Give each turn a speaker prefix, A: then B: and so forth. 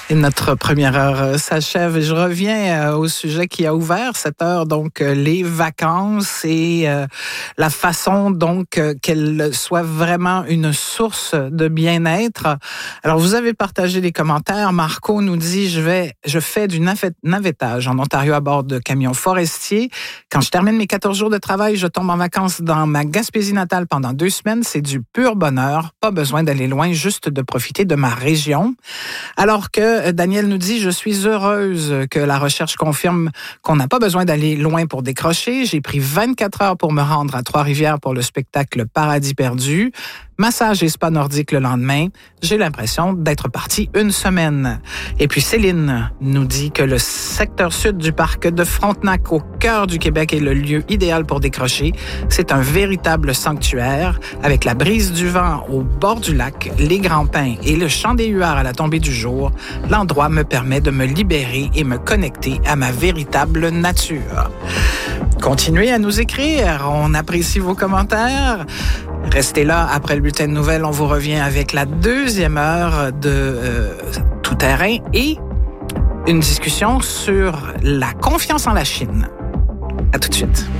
A: Et notre première heure s'achève et je reviens au sujet qui a ouvert cette heure, donc les vacances et la façon donc qu'elles soient vraiment une source de bien-être. Alors vous avez partagé des commentaires. Marco nous dit je fais du navettage en Ontario à bord de camions forestiers. Quand je termine mes 14 jours de travail, je tombe en vacances dans ma Gaspésie natale pendant 2 semaines. C'est du pur bonheur. Pas besoin d'aller loin, juste de profiter de ma région. Alors que Daniel nous dit, je suis heureuse que la recherche confirme qu'on n'a pas besoin d'aller loin pour décrocher. J'ai pris 24 heures pour me rendre à Trois-Rivières pour le spectacle Paradis perdu. Massage et spa nordique le lendemain. J'ai l'impression d'être partie 1 semaine. Et puis Céline nous dit que le secteur sud du parc de Frontenac au cœur du Québec est le lieu idéal pour décrocher. C'est un véritable sanctuaire avec la brise du vent au bord du lac, les grands pins et le chant des huards à la tombée du jour. L'endroit me permet de me libérer et me connecter à ma véritable nature. Continuez à nous écrire. On apprécie vos commentaires. Restez là. Après le bulletin de nouvelles, on vous revient avec la 2e heure de Tout terrain et une discussion sur la confiance en la Chine. À tout de suite.